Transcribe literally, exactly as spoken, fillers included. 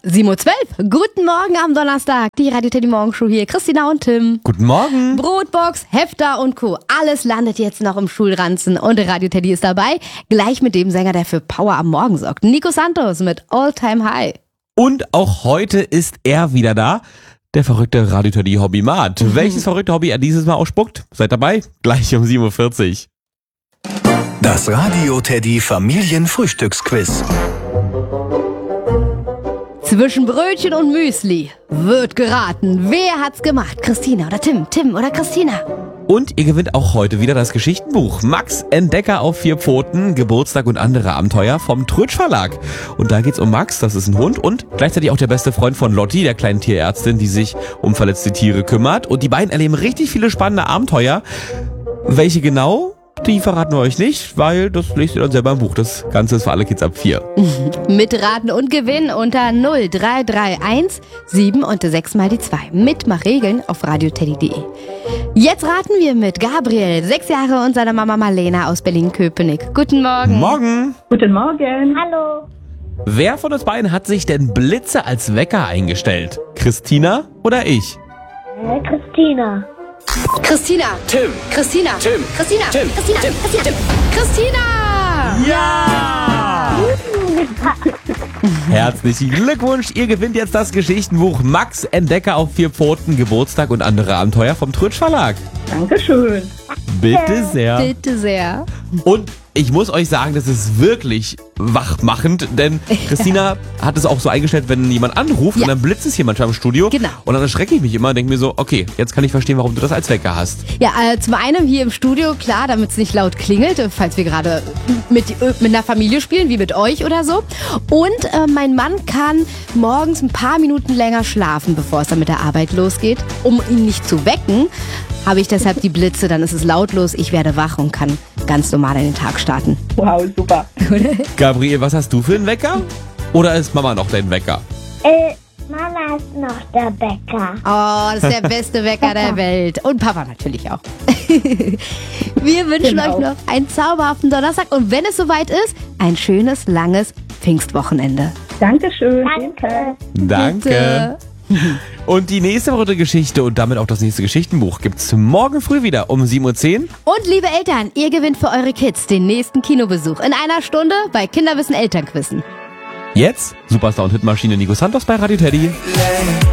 sieben Uhr zwölf. Guten Morgen am Donnerstag. Die Radio Teddy Morgenshow hier. Christina und Tim. Guten Morgen. Brotbox, Hefter und Co. Alles landet jetzt noch im Schulranzen und Radio Teddy ist dabei. Gleich mit dem Sänger, der für Power am Morgen sorgt. Nico Santos mit All Time High. Und auch heute ist er wieder da. Der verrückte Radio Teddy Hobbymat. Mhm. Welches verrückte Hobby er dieses Mal ausspuckt? Seid dabei. Gleich um sieben Uhr vierzig. Das Radio Teddy Familienfrühstücksquiz. Zwischen Brötchen und Müsli wird geraten. Wer hat's gemacht? Christina oder Tim? Tim oder Christina? Und ihr gewinnt auch heute wieder das Geschichtenbuch Max Entdecker auf vier Pfoten, Geburtstag und andere Abenteuer vom Trötsch Verlag. Und da geht's um Max, das ist ein Hund und gleichzeitig auch der beste Freund von Lotti, der kleinen Tierärztin, die sich um verletzte Tiere kümmert. Und die beiden erleben richtig viele spannende Abenteuer. Welche genau? Die verraten wir euch nicht, weil das lest ihr dann selber im Buch. Das Ganze ist für alle Kids ab vier. Mitraten und gewinnen unter null drei drei eins sieben und sechs mal die zwei. Mitmachregeln auf radioteddy punkt de. Jetzt raten wir mit Gabriel, sechs Jahre, und seiner Mama Marlena aus Berlin-Köpenick. Guten Morgen. Morgen. Guten Morgen. Hallo. Wer von uns beiden hat sich denn Blitze als Wecker eingestellt? Christina oder ich? Äh, Christina. Christina. Tim. Christina. Tim. Christina. Tim. Christina. Tim. Christina. Tim. Christina. Ja! Herzlichen Glückwunsch, ihr gewinnt jetzt das Geschichtenbuch Max Entdecker auf vier Pfoten, Geburtstag und andere Abenteuer vom Trötsch Verlag. Dankeschön. Bitte sehr. Bitte sehr. Und ich muss euch sagen, das ist wirklich wachmachend, denn Christina hat es auch so eingestellt, wenn jemand anruft, Ja. und dann blitzt es hier manchmal im Studio. Genau. Und dann erschrecke ich mich immer und denke mir so, okay, jetzt kann ich verstehen, warum du das als Wecker hast. Ja, äh, zum einen hier im Studio, klar, damit es nicht laut klingelt, äh, falls wir gerade mit, äh, mit einer Familie spielen, wie mit euch oder so. Und äh, mein Mann kann morgens ein paar Minuten länger schlafen, bevor es dann mit der Arbeit losgeht. Um ihn nicht zu wecken, habe ich deshalb die Blitze, dann ist es lautlos, ich werde wach und kann ganz normal in den Tag starten. Wow, super. Gabriel, was hast du für einen Wecker? Oder ist Mama noch dein Wecker? Äh, Mama ist noch der Bäcker. Oh, das ist der beste Wecker der Welt. Und Papa natürlich auch. Wir wünschen Genau. euch noch einen zauberhaften Donnerstag und wenn es soweit ist, ein schönes, langes Pfingstwochenende. Dankeschön. Danke. Danke. Und die nächste verrückte Geschichte und damit auch das nächste Geschichtenbuch gibt's morgen früh wieder um sieben Uhr zehn. Und liebe Eltern, ihr gewinnt für eure Kids den nächsten Kinobesuch in einer Stunde bei Kinderwissen Elternquissen. Jetzt Superstar und Hitmaschine Nico Santos bei Radio Teddy.